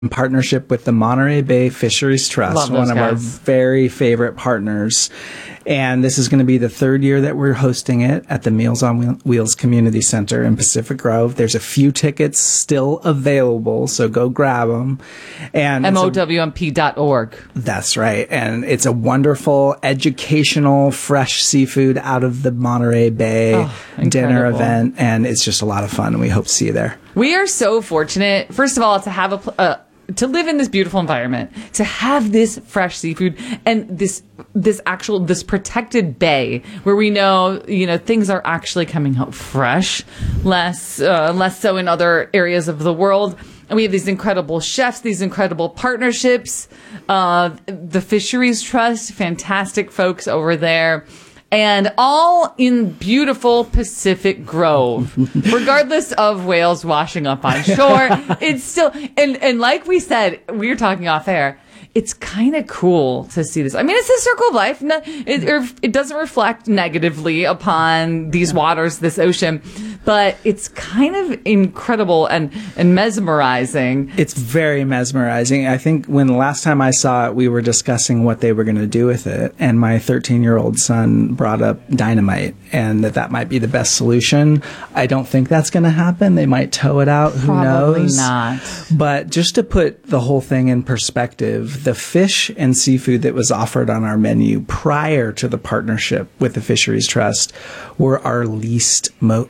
in partnership with the Monterey Bay Fisheries Trust, one of our very favorite partners. And this is going to be the third year that we're hosting it at the Meals on Wheels Community Center in Pacific Grove. There's a few tickets still available, so go grab them. And MOWMP.org. That's right. And it's a wonderful, educational, fresh seafood out of the Monterey Bay dinner event. And it's just a lot of fun. And we hope to see you there. We are so fortunate, first of all, to have to live in this beautiful environment, to have this fresh seafood and this protected bay where we know, things are actually coming out fresh, less so in other areas of the world. And we have these incredible chefs, these incredible partnerships, the Fisheries Trust, fantastic folks over there. And all in beautiful Pacific Grove, regardless of whales washing up on shore. It's still, and like we said, we were talking off air, it's kind of cool to see this. I mean, it's a circle of life. It doesn't reflect negatively upon these waters, this ocean, but it's kind of incredible and mesmerizing. It's very mesmerizing. I think when the last time I saw it, we were discussing what they were going to do with it. And my 13-year-old son brought up dynamite and that might be the best solution. I don't think that's going to happen. They might tow it out. Who knows? Probably not. But just to put the whole thing in perspective, the fish and seafood that was offered on our menu prior to the partnership with the Fisheries Trust were our least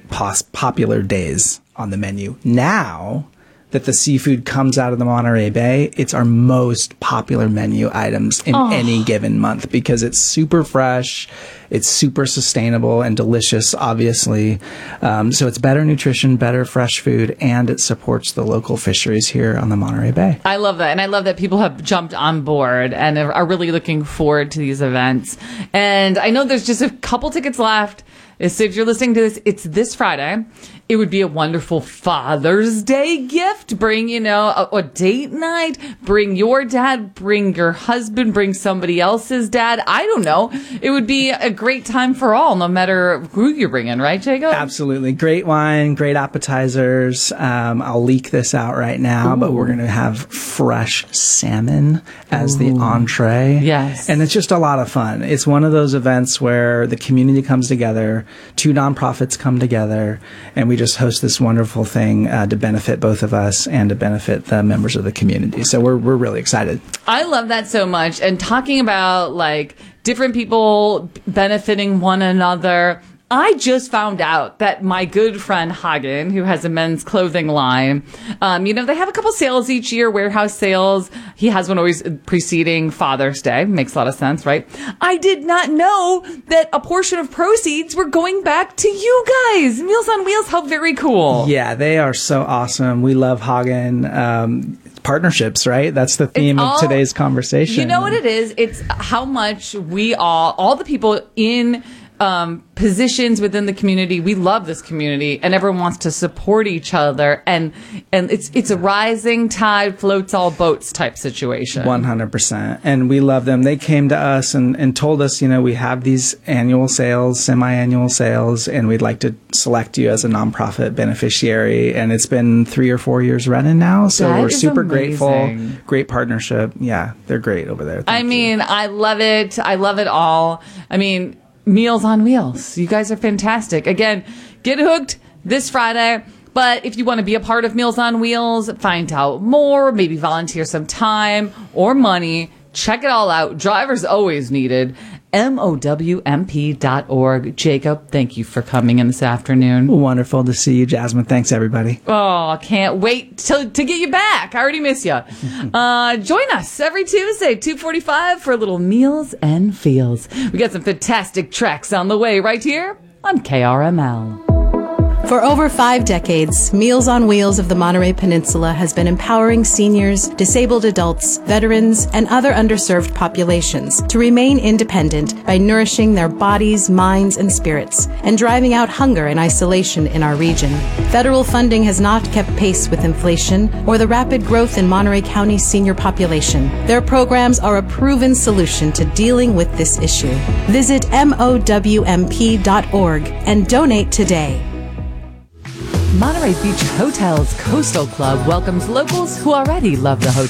popular days on the menu. Now that the seafood comes out of the Monterey Bay, it's our most popular menu items in any given month because it's super fresh, it's super sustainable and delicious, obviously. So it's better nutrition, better fresh food, and it supports the local fisheries here on the Monterey Bay. I love that. And I love that people have jumped on board and are really looking forward to these events. And I know there's just a couple tickets left. So if you're listening to this, it's this Friday. It would be a wonderful Father's Day gift. Bring, a date night. Bring your dad. Bring your husband. Bring somebody else's dad. I don't know. It would be a great time for all, no matter who you're bringing, right, Jacob? Absolutely. Great wine, great appetizers. I'll leak this out right now, but we're going to have fresh salmon as the entree. Yes. And it's just a lot of fun. It's one of those events where the community comes together, two nonprofits come together, and we just host this wonderful thing to benefit both of us and to benefit the members of the community. So we're really excited. I love that so much. And talking about different people benefiting one another. I just found out that my good friend Hagen, who has a men's clothing line, they have a couple sales each year, warehouse sales. He has one always preceding Father's Day. Makes a lot of sense, right? I did not know that a portion of proceeds were going back to you guys. Meals on Wheels, how very cool. Yeah, they are so awesome. We love Hagen. Partnerships, right? That's the theme of today's conversation. You know what it is? It's how much we all the people in positions within the community. We love this community and everyone wants to support each other. And it's a rising tide floats all boats type situation. 100%. And we love them. They came to us and told us, we have these annual sales, semi-annual sales, and we'd like to select you as a nonprofit beneficiary. And it's been 3 or 4 years running now. So we're super grateful. Great partnership. Yeah, they're great over there. Thank you. I love it. I love it all. Meals on Wheels. You guys are fantastic. Again, get hooked this Friday. But if you want to be a part of Meals on Wheels, find out more, maybe volunteer some time or money, check it all out. Drivers always needed. MOWMP.org. Jacob, thank you for coming in this afternoon. Wonderful to see you, Jasmine. Thanks, everybody. Oh, can't wait to get you back. I already miss you. Join us every Tuesday, 2:45 for a little Meals and Feels. We got some fantastic tracks on the way right here on KRML. For over 5 decades, Meals on Wheels of the Monterey Peninsula has been empowering seniors, disabled adults, veterans, and other underserved populations to remain independent by nourishing their bodies, minds, and spirits, and driving out hunger and isolation in our region. Federal funding has not kept pace with inflation or the rapid growth in Monterey County's senior population. Their programs are a proven solution to dealing with this issue. Visit MOWMP.org and donate today. Monterey Beach Hotel's Coastal Club welcomes locals who already love the hotel